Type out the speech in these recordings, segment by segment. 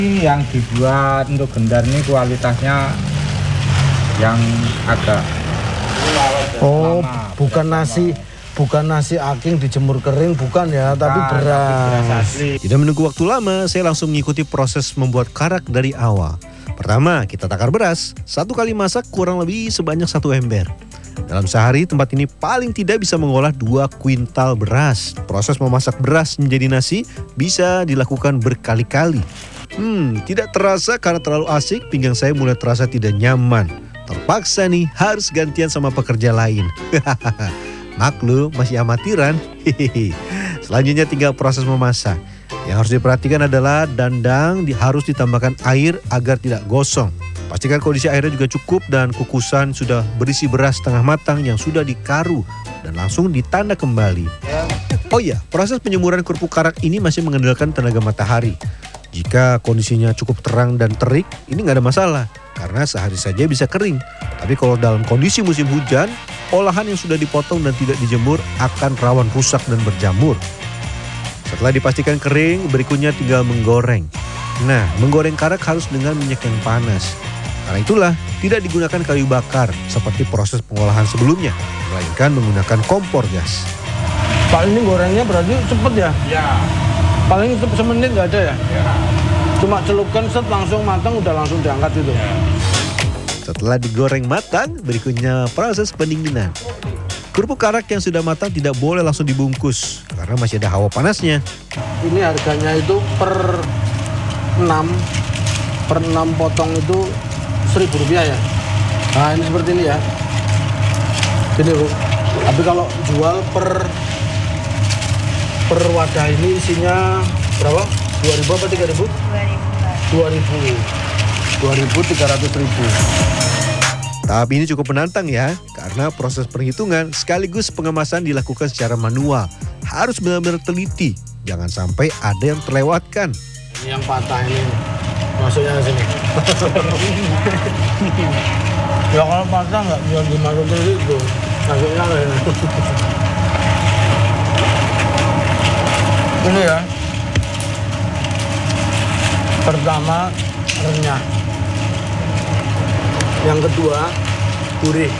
Yang dibuat untuk gendar ini kualitasnya yang agak lama, bukan nasi. Bukan nasi aking dijemur kering, bukan ya, tapi beras asli. Tidak menunggu waktu lama, saya langsung mengikuti proses membuat karak dari awal. Pertama, kita takar beras. 1 kali masak kurang lebih sebanyak 1 ember. Dalam sehari, tempat ini paling tidak bisa mengolah 2 kuintal beras. Proses memasak beras menjadi nasi bisa dilakukan berkali-kali. Tidak terasa karena terlalu asik, pinggang saya mulai terasa tidak nyaman. Terpaksa nih, harus gantian sama pekerja lain. Maklum, masih amatiran. Selanjutnya tinggal proses memasak. Yang harus diperhatikan adalah dandang harus ditambahkan air agar tidak gosong. Pastikan kondisi airnya juga cukup dan kukusan sudah berisi beras setengah matang yang sudah dikaru dan langsung ditanda kembali. Oh iya, proses penyemuran kerupuk karak ini masih mengandalkan tenaga matahari. Jika kondisinya cukup terang dan terik, ini nggak ada masalah karena sehari saja bisa kering. Tapi kalau dalam kondisi musim hujan, olahan yang sudah dipotong dan tidak dijemur akan rawan rusak dan berjamur. Setelah dipastikan kering, berikutnya tinggal menggoreng. Nah, menggoreng karak harus dengan minyak yang panas. Karena itulah tidak digunakan kayu bakar seperti proses pengolahan sebelumnya, melainkan menggunakan kompor gas. Pak, ini gorengnya berarti cepet ya? Ya. Paling semenit nggak ada ya? Ya. Cuma celupkan set langsung matang, udah langsung diangkat itu. Ya. Setelah digoreng matang, berikutnya proses pendinginan. Kerupuk karak yang sudah matang tidak boleh langsung dibungkus karena masih ada hawa panasnya. Ini harganya itu per 6 potong itu Rp1.000 ya. Nah, ini seperti ini ya. Gini Bu. Tapi kalau jual per wadah ini isinya berapa? 2.000 apa 3.000? 2.300.000. Tahap ini cukup menantang ya, karena proses perhitungan sekaligus pengemasan dilakukan secara manual. Harus benar-benar teliti, jangan sampai ada yang terlewatkan. Ini yang patah ini, masuknya ke sini. Ya kalau patah nggak bisa dimasukin itu, masuknya ke sini. Ini ya, pertama renyah, yang kedua gurih,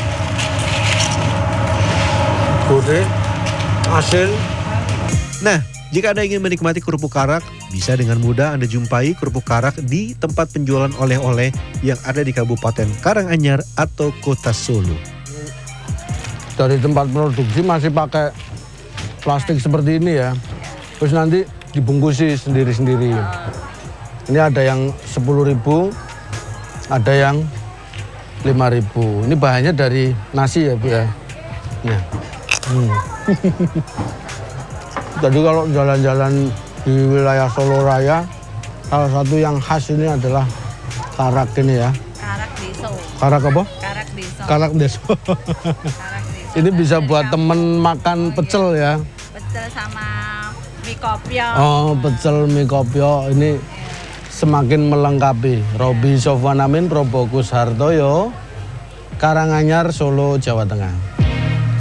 asin. Nah, jika Anda ingin menikmati kerupuk karak, bisa dengan mudah Anda jumpai kerupuk karak di tempat penjualan oleh-oleh yang ada di Kabupaten Karanganyar atau Kota Solo. Dari tempat produksi masih pakai plastik seperti ini ya. Terus nanti dibungkusi sendiri-sendiri. Ini ada yang 10.000, ada yang 5.000. Ini bahannya dari nasi ya Bu ya. Nah. Jadi kalau jalan-jalan di wilayah Solo Raya, salah satu yang khas ini adalah karak ini ya. Karak deso. Karak apa? Karak deso. Karak deso. Karak deso. Ini bisa buat temen makan pecel ya. Pecel sama mie kopio. Oh, pecel mie kopio ini semakin melengkapi. Roby Sofwan Amin, Probokus Hartoyo, Karanganyar, Solo, Jawa Tengah.